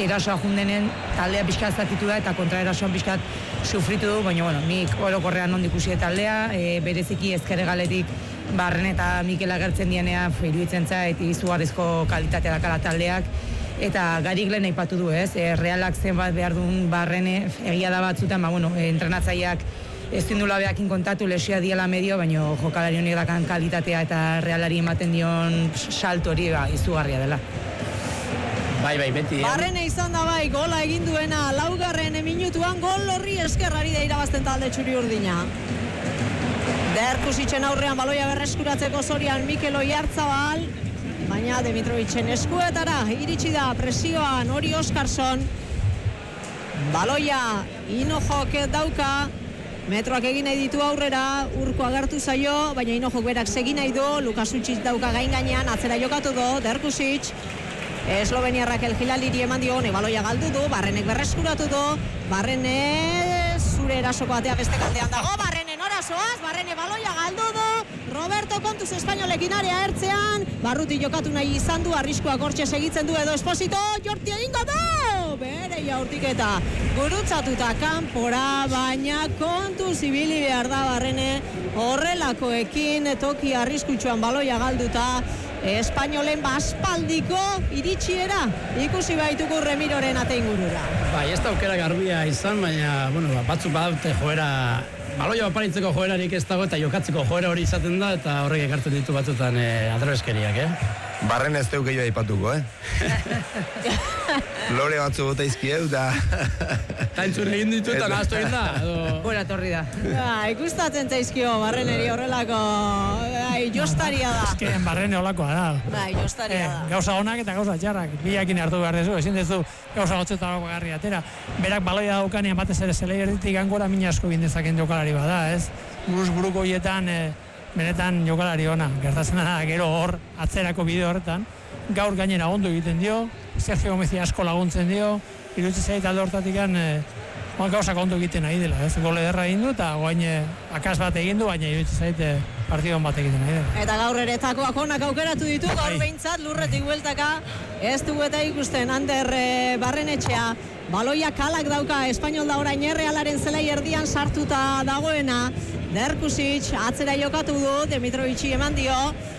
erasoa jundenen taldea pixkat zatitu da eta kontraerasoan pixkat sufritu du, baina bueno, nik orokorrean ondo ikusi taldea, bereziki ezker galetik Barren eta Mikel agertzen dienea iruditzen zait izugarrizko kalitatea dakala taldeak, eta Garik lehen aipatu du, ez? Realak zenbat behar duen Barrene, egia da batzutan, entrenatzaileak ez dindula behakin kontatu, lesioa diela medio, baina jokalari honek dakan kalitatea eta Realari ematen dion salto hori izugarria dela. Bai, beti. Barrene izan da bai, gola egin duena, 4. minutuan gol horri eskerrari da irabazten talde txuri urdina. Derkusitzen aurrean baloia berreskuratzeko zorian Mikel Oiartzabal, baina Dimitrovitzen eskuetara iritsi da presioan hori Oskarson. Baloia Inojok dauka, metroak egin nahi ditu aurrera, Urko agertu zaio, baina Inojok berak segin nahi du, Lukasutsic dauka gainean, atzera jokatu du, Derkusic. Esloveniarrak Elgilaliri eman dio, baloia galdu du, Barrenek berreskuratu du, Barrene zure erasoko atea beste kaldean dago, Barrene norazoaz, Barrene baloia galdu du, Roberto kontuz espainolekin area ertzean, Barruti jokatu nahi izan du, arriskoak hortxe segitzen du edo Esposito, Jorti egingo du, bere jaurtiketa, gurutzatuta kanpora, baina kontuz ibili behar da Barrene, horrelakoekin toki arriskutsuan baloia galduta, espainolen baspaldiko iritsiera ikusi baituko Remiroren ate ingurura. Bai, ez da aukera garbia izan, baina batzuk badaute joera, baloia oparitzeko joerarik ez dago eta jokatzeko joera hori izaten da eta horrek ekartzen ditu batzutan adrebeskeriak, Barren ez deu gehiago aipatuko, Lore batzu bota izkieu, eta... Taintzun egin ditu eta nahaztu egin da, Gora torri da. Ikustatzen zaizkio, Barreneri horrelako, jostaria da. Ezken Barrene holakoa da. Jostaria da. Gauza honak eta gauza txarrak, biakin hartu behar dezu, ezin dezu gauza gotzetako garri atera. Berak baloia daukanean batez ere zelei erditik gangora mina asko bindezaken jokalari bada, ez? Buruko hietan... benetan jokalari ona, gertatzen da gero hor atzerako bideo horretan, gaur gainera ondo egiten dio, Sergio Gomezi asko laguntzen dio, iruditzen zait alde hortatik gauzak ondo egiten nahi dela, ez? Gol ederra egin du eta guain akas bat egin du, baina iruditzen zait partidon bat egiten nahi dela. Eta gaur ere takoak onak aukeratu ditu, gaur behintzat lurretik bueltaka, ez du eta ikusten Ander Barrenetxea, baloia kalak dauka, Espainol da orain Realaren zelai erdian sartuta dagoena, Derkusic atzera jokatu du, Dimitrovici eman dio,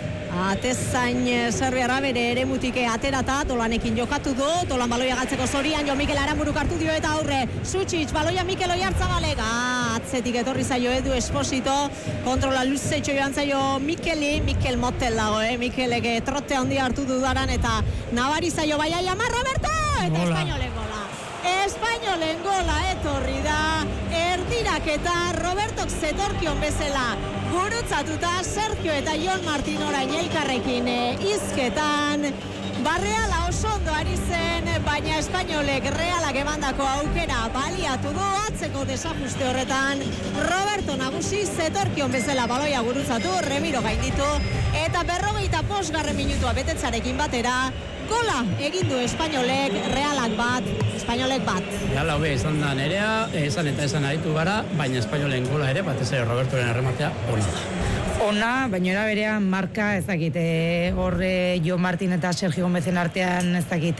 atezain Serbiarra bere eremutik aterata, Tolanekin jokatu du, Tolan baloia galtzeko zorian, Jo Mikel Aranburuk hartu dio eta aurre, Sutsic, baloia Mikel Oiartzabalek, atzetik etorri zaio Edu Esposito, kontrola luzetxo joan zaio Mikel motel dago, Mikelek trote handia hartu dudaran eta nabari zaio bai aiamar Roberto, eta Espainolen gola. Espainolen gola etorri da, erdiraketa Robertok zetorkion bezala gurutzatuta Sergio eta Jon Martin orain elkarrekin izketan. Barreala oso ondo ari zen, baina Espainolek Realak emandako aukera baliatu du atzeko desajuste horretan. Roberto nagusi zetorkion bezala baloia gurutzatu, Remiro gainditu, eta 45. minutua betetzarekin batera, gola egin du Espainolek, Realak bat, Espainolek bat. Reala hobe izan da nerea, esan eta esan aditu gara, baina Espainolen gola ere, batez ere Robertoren errematea ona da. Ona, baina era berean marka ez dakit, horre Jo Martin eta Sergio Gomezen artean ez dakit,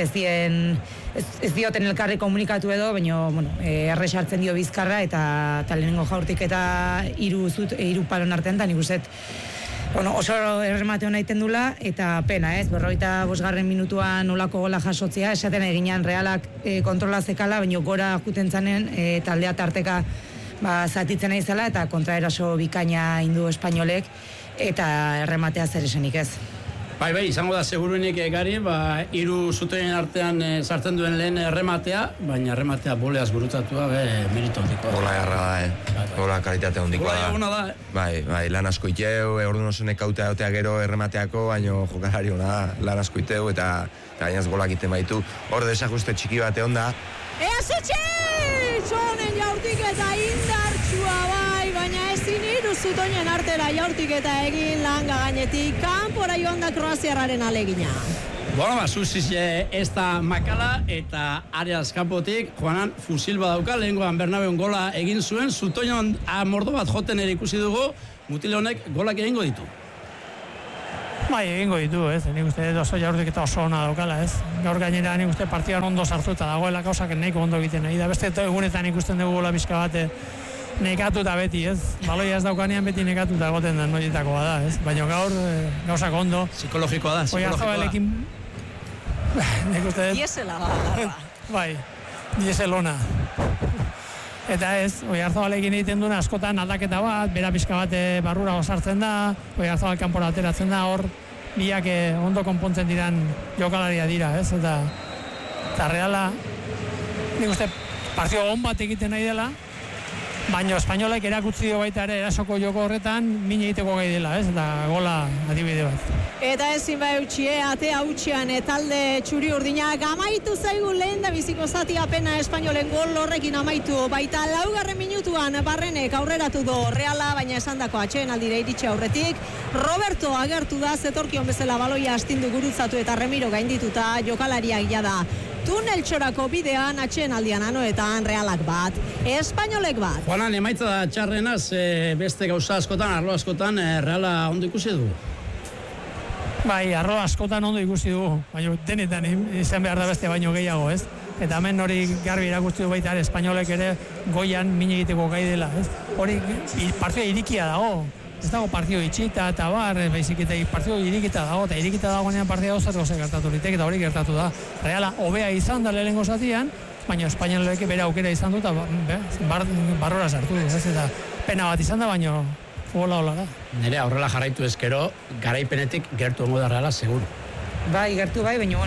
ez dioten elkarri komunikatu edo, baina errex hartzen dio bizkarra eta lehenengo jaurtik eta hiru palon artean da nik uste oso erremate hona egiten dula eta pena, ez? 45. minutuan olako gola jasotzea, esaten eginean Realak kontrola zekala, baina gora juten zanen taldea tarteka zatitzen nahi zela eta kontraeraso bikaina indu Espainolek eta errematea zer esenik ez. Bai, izango da seguruenik Gari, hiru zutenen artean sartzen duen lehen errematea, baina errematea boleaz gurutzatua merito handikoa. Gola jarra da, gola kalitate handikoa da. Gola da. Bai, lan asko iteu, orduan osonek kautea dotea gero erremateako, baina jokalari hona da, lan asko iteu eta gainaz golak iten baitu. Hor desajuste txiki bate onda. Ea Sutsic! Honen jaurtik eta indartsua bai, baina ezin hiru zutoinen artera jaurtik eta egin langa gainetik, kanpora joan da kroaziarraren alegina. Susic ez da makala eta areaz kanpotik Juanan fusil badauka, lehengoan Bernabeun gola egin zuen, zutoinon mordo bat joten ere ikusi dugu, mutile honek golak egingo ditu. Bai, egingo ditu, ez? Nik uste oso jaurdik eta oso ona daukala, ez? Gaur gainera nik uste partidan ondo sartuta dagoela gauzak nahiko ondo egiten nahi da. Beste egunetan ikusten dugu gola pixka bat nekatuta beti, ez? Baloia ez daukanean beti nekatuta egoten den horietakoa da, ez? Baina gaur gauzak ondo. Psikologikoa da, Oiarzabalekin nik uste Diesela da. Bai, dieselona. Eta ez, Oiarzabalekin egiten duen askotan aldaketa bat, bera pixka bat barrura osartzen da, Oiarzabal kanpora ateratzen da, hor biak ondo konpontzen diran jokalaria dira, ez? Eta Reala, nik uste partio on bat egiten nahi dela, baina espainolek erakutsi dio baita ere erasoko joko horretan min egiteko gai dela, ez? Eta gola adibide bat. Eta ezin bai utxie, atea utxean talde txuri urdinak amaitu zaigu lehen da biziko zati apena espainolen gol horrekin amaitu. Baita 4. minutuan Barrenek aurreratu do Reala, baina esandako atxeen aldire iritxe aurretik. Roberto agertu da, zetorkion bezala baloia astindu gurutzatu eta Remiro gaindituta jokalariak jada. Tunel txorako bidean atxeen aldian anoetan Realak bat, espainolek bat. Juanan, emaitza da txarrenaz, beste gauza askotan, arlo askotan, Reala ondo ikusi du? Bai, arlo askotan ondo ikusi dugu, baina denetan izan behar da beste baino gehiago, ez? Eta hemen hori garbi erakusti du baita espainolek ere goian min egiteko gai dela, ez? Hori partida irikia dago. Ez dago partio itxita eta bar, baizik eta partio irikita dago, eta irikita dagoenean partida oso gertatu litek, eta hori gertatu da. Reala hobea izan da lehenengo zatian, baina espainolek bere aukera izan du, eta barrora sartu, ez? Eta pena bat izan da, baina futbola hola da. Nire aurrela jarraitu ezkero, garaipenetik gertu ongo da Reala, seguru. Bai, gertu bai, baina,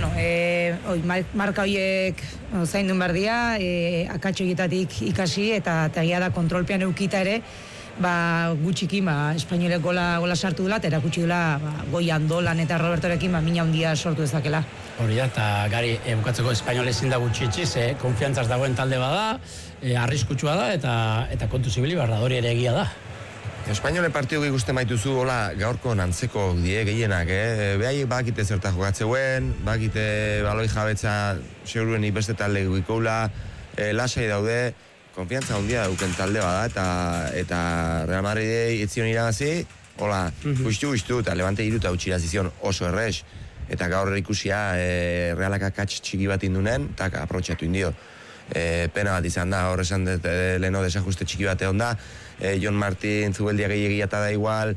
marka horiek zaindun behar dira, akatxo egitatik ikasi, eta egia da kontrolpean eukita ere, gutxikin, espainolek gola sartu dela, eta erakutsi dela Goian Dolan eta Robertorekin mina handia sortu dezakela. Hori da, eta gari, bukatzeko espainol ezin da gutxitxiz, konfiantzaz dagoen talde bada, arriskutsua da, eta kontu zibili behar da, hori ere egia da. Espainolen partio ikusten baituzu, hola, gaurko nantzeko die gehienak, behaiek bakite zerta jokatzeuen, bakite baloi jabetza seguruen beste talde guikoula, lasai daude, konfiantza handia dauken talde bada, eta Real Madridei etzion irabazi, hola, guztu, eta Levante iruta utxira zizion oso errex, eta gaur ikusia Realak akats txiki bat indunen, eta aprotxatu indio. Pena bat izan da, hor esan leheno desajuste txiki bat egon da, Jon Martin Zubeldia gehiagia eta da igual,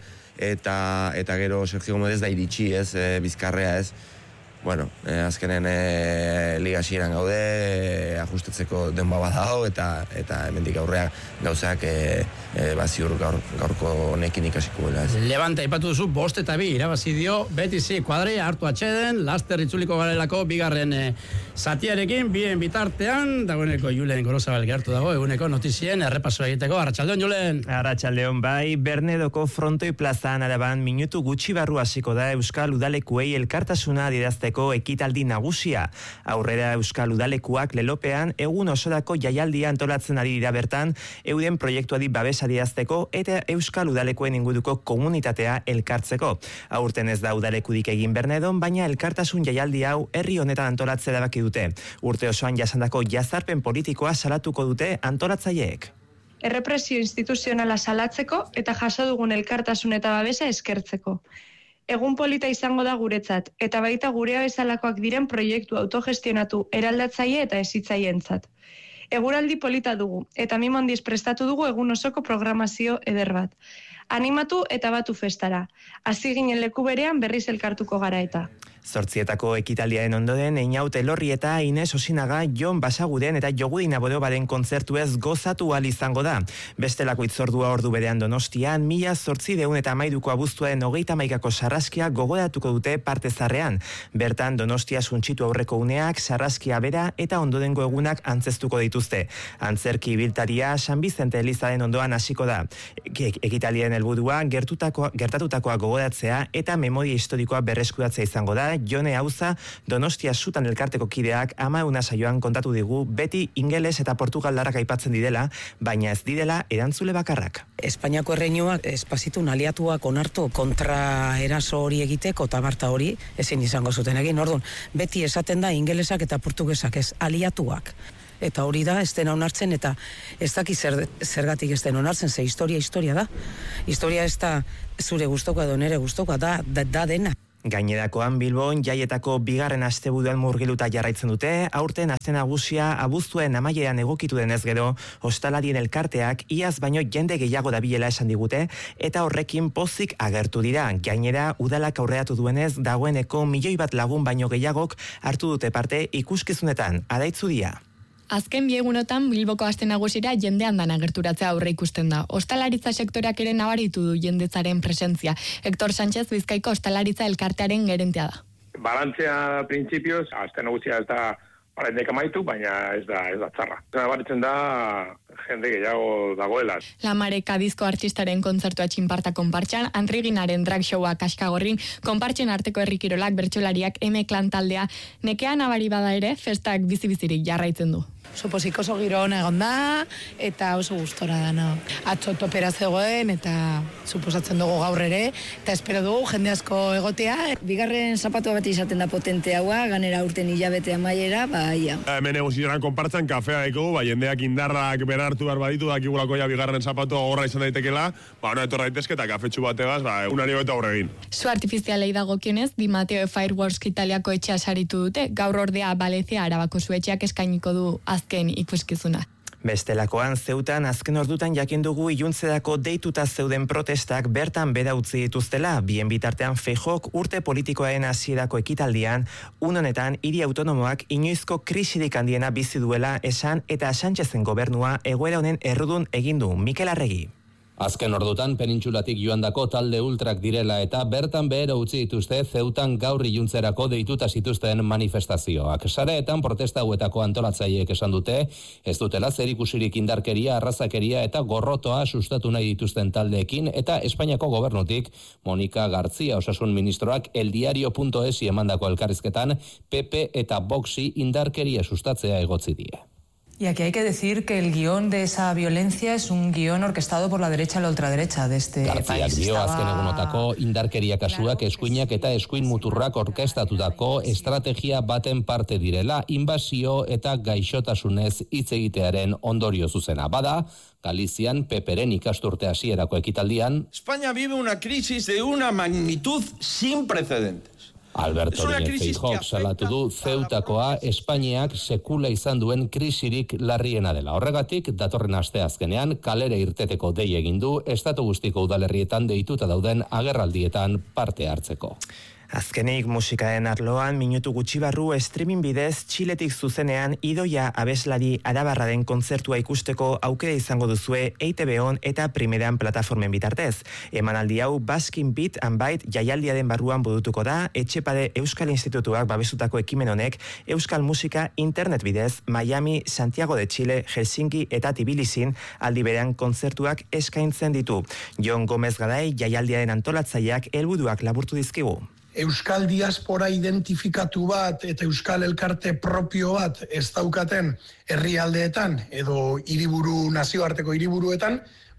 eta gero Sergio Gómez da iritsi, ez, Bizkarrea, ez. Bueno, azkenen liga hasieran gaude, ajustetzeko denba bat dago, eta hemendik aurrea gauzak ziur gaurko honekin ikasiko dela. Levante aipatu duzu, 5 eta 2 irabazi dio, Betisi kuadrea hartu atxeden, laster itzuliko garelako bigarren zatiarekin, bien bitartean, dagoeneko Julen Gorosabal gertu dago, eguneko notizien errepaso egiteko. Arratsaldeon, Julen. Arratsaldeon, bai, Bernedoko frontoi plazan araban minutu gutxi barru hasiko da Euskal Udalekuei elkartasuna adierazteko ekitaldi nagusia. Aurrera Euskal Udalekuak lelopean egun osorako jaialdia antolatzen ari dira bertan, euden proiektuari babes adierazteko eta Euskal Udalekuen inguruko komunitatea elkartzeko. Aurten ez da udalekudik egin Bernedon, baina elkartasun jaialdi hau herri honetan antolatzea erabaki dute. Urte osoan jasandako jazarpen politikoa salatuko dute antolatzaileek. Errepresio instituzionala salatzeko eta jaso dugun elkartasun eta babesa eskertzeko. Egun polita izango da guretzat, eta baita gurea bezalakoak diren proiektu autogestionatu eraldatzaile eta hezitzaileentzat. Eguraldi polita dugu, eta mimondiz prestatu dugu egun osoko programazio eder bat. Animatu eta batu festara. Hasi ginen leku berean berriz elkartuko gara eta. 8etako ekitaldiaren ondoren, Einaut Elorri eta Ines Osinaga Jon Basaguren eta Jogudina Borobaren kontzertu ez gozatu ahal izango da. Bestelako itzordua ordu berean Donostian, 1813ko abuztuaren 31ko sarraskia gogoratuko dute Partezarrean. Bertan Donostia suntsitu aurreko uneak, sarraskia bera eta ondorengo egunak antzestuko dituzte. Antzerki ibiltaria San Bizente Elizaren ondoan hasiko da. Ekitaldiaren helburua gertatutakoa gogoratzea eta memoria historikoa berreskuratzea izango da. Jone Auza, Donostia Sutan elkarteko kideak 10 saioan kontatu digu beti ingeles eta portugaldarrak aipatzen didela, baina ez didela erantzule bakarrak. Espainiako erreinuak espazitun aliatuak onartu kontra eraso hori egiteko eta barta hori ezin izango zuten egin. Orduan, beti esaten da ingelesak eta portugesak ez, aliatuak. Eta hori da, ez dena onartzen, eta ez daki zergatik ez dena onartzen, ze historia da. Historia ez da zure gustokoa edo nere gustokoa, da dena. Gainerakoan Bilbon jaietako bigarren asteburuan murgiluta jarraitzen dute, aurten aste nagusia abuztuen amaieran egokitu denez gero, hostalarien elkarteak iaz baino jende gehiago dabilela esan digute, eta horrekin pozik agertu dira. Gainera, udalak aurreatu duenez, dagoeneko 1 milioi lagun baino gehiagok hartu dute parte ikuskizunetan, Adaitzu Dia. Azken bi egunotan Bilboko aste nagusira jende handan agerturatzea aurre ikusten da. Ostalaritza sektoreak ere nabaritu du jendetzaren presentzia. Hector Sánchez Bizkaiko ostalaritza elkartearen gerentea da. Balantzea printzipioz, aste nagusia ez da oraindik amaitu, baina ez da txarra. Nabaritzen da jende gehiago dagoela. Lamare Kadizko artistaren kontzertua txinparta konpartxan, Antriginaren drag showa Kaskagorrin, konpartxen arteko herrikirolak, bertsolariak, M-Clan taldea, nekea nabari bada ere, festak bizi-bizirik jarraitzen du. Oso pozik, oso giro hona egon da, eta oso gustora da, no? Atzo topera zegoen, eta suposatzen dugu gaur ere, eta espero dugu jende asko egotea. Bigarren zapatua bat izaten da potente haua, ganera urten hilabete amaiera, ia. Hemen eguzieran konpartzan kafea deko, jendeak indarrak berartu behar baditu, dakigulako ja bigarren zapatua gogorra izan daitekela, etorra daitezke eta kafetxu bategaz, unanio eta aurregin. Su artifizialei dagokionez, Di Matteo Fireworks Italiako etxea saritu dute, gaur ordea Balezia Arabako zuetxeak eskainiko du azken ikuskizuna. Bestelakoan Zeutan azken ordutan jakin dugu iluntzedako deituta zeuden protestak bertan bera utzi dituztela. Bien bitartean Feijok urte politikoaren hasierako ekitaldian, honetan hiri autonomoak inoizko krisirik handiena bizi duela esan eta Sánchezen gobernua egoera honen errudun egin du. Mikel Arregi. Azken ordutan penintxulatik joandako talde ultrak direla eta bertan behera utzi dituzte Zeutan gaur iluntzerako deituta zituzten manifestazioak. Sareetan protesta hauetako antolatzaileek esan dute, ez dutela zerikusirik indarkeria, arrazakeria eta gorrotoa sustatu nahi dituzten taldeekin eta Espainiako gobernutik Monika Gartzia osasun ministroak eldiario.es emandako elkarrizketan PP eta Voxi indarkeria sustatzea egotzi die. Y aquí hay que decir que el guión de esa violencia es un guión orquestado por la derecha y la ultraderecha de este país. Dio azken egunotako indarkeria kasuak eskuinak eta eskuin muturrak orkestatutako estrategia baten parte direla, inbasio eta gaixotasunez hitz egitearen ondorio zuzena. Bada, Galizian Peperen ikasturte hasierako ekitaldian, España vive una crisis de una magnitud sin precedentes. Alberto Feijok salatu du Zeutakoa Espainiak sekula izan duen krisirik larriena dela. Horregatik, datorren asteazkenean kalera irteteko dei egin du estatu guztiko udalerrietan deituta dauden agerraldietan parte hartzeko. Azkenik musikaren arloan minutu gutxi barru streaming bidez Txiletik zuzenean Idoia abeslari arabarraren kontzertua ikusteko aukera izango duzue EITB-on eta Primeran plataformen bitartez. Emanaldi hau Baskin Beat and Bite jaialdiaren barruan burutuko da, Etxepare Euskal Institutuak babesutako ekimen honek Euskal Musika internet bidez Miami, Santiago de Chile, Helsinki eta Tbilisinn aldi berean kontzertuak eskaintzen ditu. Jon Gomez Garai jaialdiaren antolatzaileak helburuak laburtu dizkigu. Euskal diaspora identifikatu bat eta Euskal elkarte propio bat ez daukaten herrialdeetan edo nazioarteko hiriburuetan,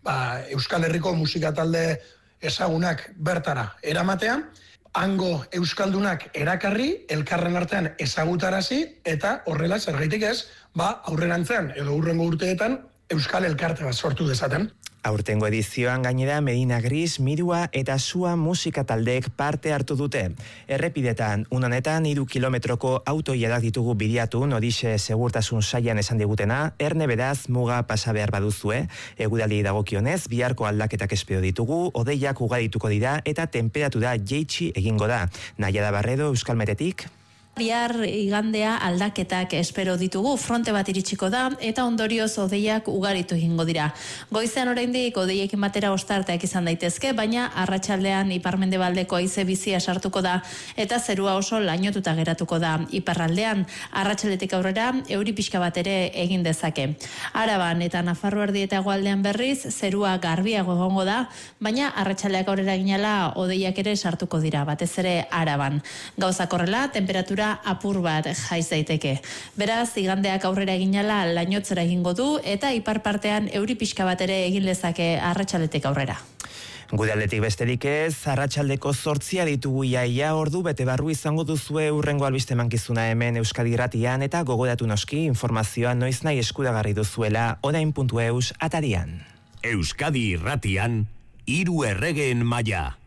Euskal Herriko musika talde ezagunak bertara eramatean, hango euskaldunak erakarri, elkarren artean ezagutarazi eta horrela zergaitik ez, aurrerantzean edo hurrengo urteetan Euskal elkarte bat sortu dezaten. Aurtengo edizioan gainera Medina Gris, Mirua eta Sua musika taldeek parte hartu dute. Errepidetan, honetan 3 kilometroko autoiadak ditugu bidiatu, Nodixe segurtasun saian esan digutena, erne beraz muga pasa behar baduzue, eguraldi dagokionez, biharko aldaketak espero ditugu, hodeiak ugarituko dira eta temperatura jaitsi egingo da. Naiara Barredo, Euskal Metetik. Bihar igandea aldaketak espero ditugu, fronte bat iritsiko da eta ondorioz hodeiak ugaritu egingo dira. Goizean oraindik hodeiekin batera ostarteak izan daitezke, baina arratsaldean iparmendebaldeko haize bizia sartuko da eta zerua oso lainotuta geratuko da. Iparraldean arratsaldetik aurrera euri pixka bat ere egin dezake. Araban eta Nafarroa eta hegoaldean berriz zerua garbiago egongo da, baina arratsaldeak aurrera ginala hodeiak ere sartuko dira, batez ere Araban. Gauzak horrela, temperatura apur bat jaiz daiteke. Beraz, igandeak aurrera eginala lainotzera egingo du eta ipar partean euri pixka bat ere egin lezake arratsaldetik aurrera. Gudaletik besterik ez, arratsaldeko 8 ditugu iaia, ordu bete barru izango duzue hurrengo albiste mankizuna hemen Euskadi Irratian eta gogoratu noski informazioa noiz nahi eskuragarri duzuela orain.eus atarian. Euskadi Irratian, 3 erregeen maila.